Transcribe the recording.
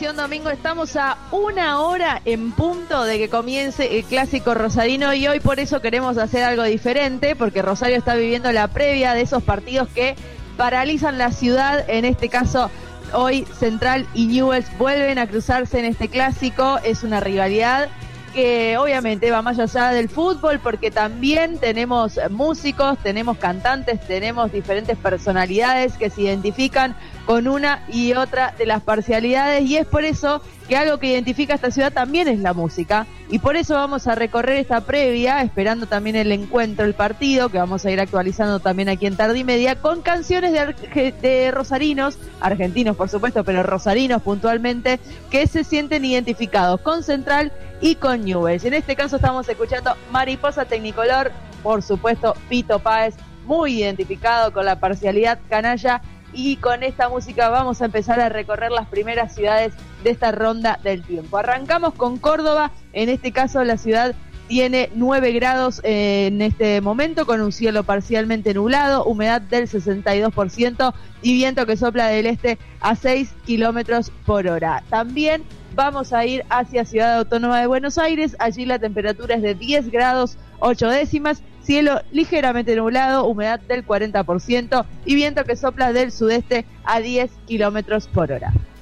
Estación Domingo. Estamos a 1 hora en punto de que comience el clásico rosarino y hoy por eso queremos hacer algo diferente, porque Rosario está viviendo la previa de esos partidos que paralizan la ciudad. En este caso, hoy Central y Newell's vuelven a cruzarse en este clásico. Es una rivalidad que obviamente va más allá del fútbol, porque también tenemos músicos, tenemos cantantes, tenemos diferentes personalidades que se identifican con una y otra de las parcialidades, y es por eso que algo que identifica a esta ciudad también es la música, y por eso vamos a recorrer esta previa, esperando también el encuentro, el partido, que vamos a ir actualizando también aquí en Tarde y Media, con canciones de rosarinos, argentinos por supuesto, pero rosarinos puntualmente, que se sienten identificados con Central y con Newell's. En este caso estamos escuchando Mariposa Tecnicolor, por supuesto Fito Páez, muy identificado con la parcialidad canalla, y con esta música vamos a empezar a recorrer las primeras ciudades de esta ronda del tiempo. Arrancamos con Córdoba. En este caso la ciudad tiene 9 grados en este momento, con un cielo parcialmente nublado, humedad del 62% y viento que sopla del este a 6 kilómetros por hora. También vamos a ir hacia Ciudad Autónoma de Buenos Aires. Allí la temperatura es de 10 grados 8 décimas, cielo ligeramente nublado, humedad del 40% y viento que sopla del sudeste a 10 kilómetros por hora.